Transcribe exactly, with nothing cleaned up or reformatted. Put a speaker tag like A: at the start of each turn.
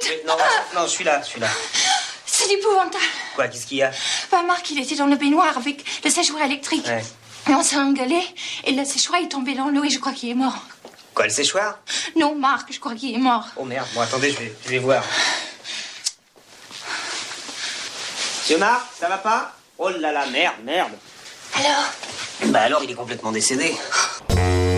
A: Oui, non, non, je suis là, je suis là.
B: C'est épouvantable.
A: Quoi, qu'est-ce qu'il y a?
B: Bah, Marc, il était dans le baignoire avec le séchoir électrique.
A: Ouais.
B: Et on s'est engueulé, et le séchoir est tombé dans l'eau et je crois qu'il est mort.
A: Quoi, le séchoir?
B: Non, Marc, je crois qu'il est mort.
A: Oh merde, bon attendez, je vais, je vais voir. Monsieur Marc, ça va pas? Oh là là, merde, merde.
B: Alors?
A: Bah alors, il est complètement décédé.